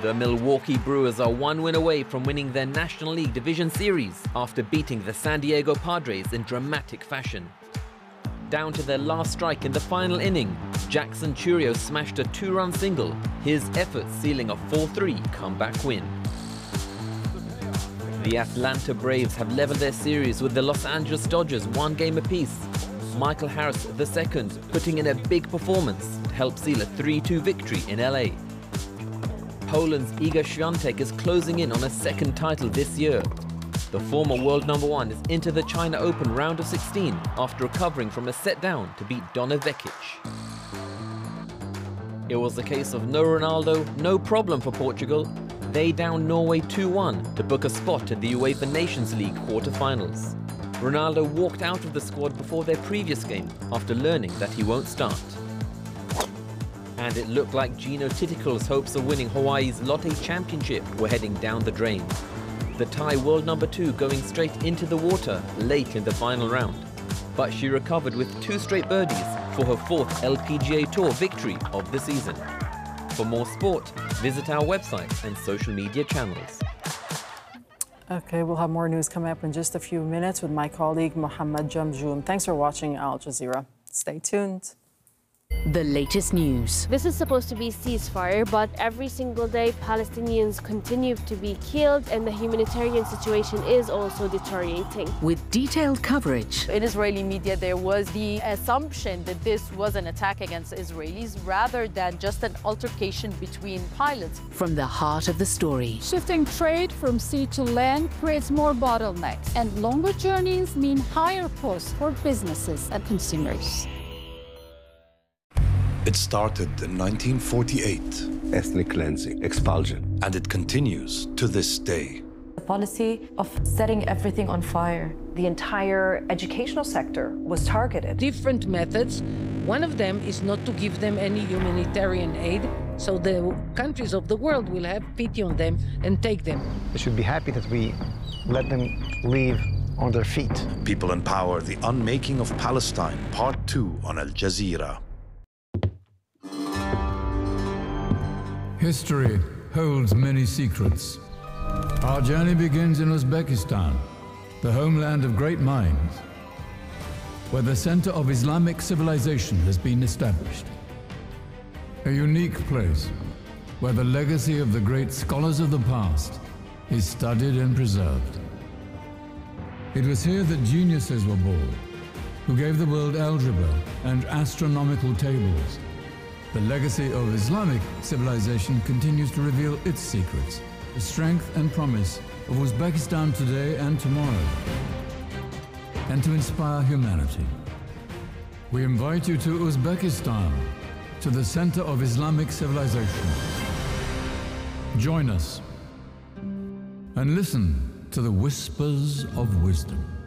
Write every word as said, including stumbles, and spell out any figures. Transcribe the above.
The Milwaukee Brewers are one win away from winning their National League Division Series after beating the San Diego Padres in dramatic fashion. Down to their last strike in the final inning, Jackson Chourio smashed a two-run single, his efforts sealing a four three comeback win. The Atlanta Braves have leveled their series with the Los Angeles Dodgers one game apiece. Michael Harris the second putting in a big performance to help seal a three two victory in L A. Poland's Iga Świątek is closing in on a second title this year. The former world number one is into the China Open round of sixteen after recovering from a set down to beat Donna Vekic. It was a case of no Ronaldo, no problem for Portugal. They downed Norway two one to book a spot at the UEFA Nations League quarter-finals. Ronaldo walked out of the squad before their previous game after learning that he won't start. And it looked like Gino Titikel's hopes of winning Hawaii's Lotte Championship were heading down the drain. The Thai world number two going straight into the water late in the final round. But she recovered with two straight birdies for her fourth L P G A Tour victory of the season. For more sport, visit our website and social media channels. Okay, we'll have more news coming up in just a few minutes with my colleague Mohammed Jamjoom. Thanks for watching Al Jazeera. Stay tuned. The latest news. This is supposed to be ceasefire, but every single day Palestinians continue to be killed and the humanitarian situation is also deteriorating. With detailed coverage. In Israeli media, there was the assumption that this was an attack against Israelis rather than just an altercation between pilots. From the heart of the story. Shifting trade from sea to land creates more bottlenecks, and longer journeys mean higher costs for businesses and consumers. It started in nineteen forty-eight. Ethnic cleansing, expulsion. And it continues to this day. The policy of setting everything on fire. The entire educational sector was targeted. Different methods. One of them is not to give them any humanitarian aid, so the countries of the world will have pity on them and take them. They should be happy that we let them leave on their feet. People in Power, The Unmaking of Palestine, Part two on Al Jazeera. History holds many secrets. Our journey begins in Uzbekistan, the homeland of great minds, where the center of Islamic civilization has been established. A unique place where the legacy of the great scholars of the past is studied and preserved. It was here that geniuses were born, who gave the world algebra and astronomical tables. The legacy of Islamic civilization continues to reveal its secrets, the strength and promise of Uzbekistan today and tomorrow, and to inspire humanity. We invite you to Uzbekistan, to the center of Islamic civilization. Join us and listen to the whispers of wisdom.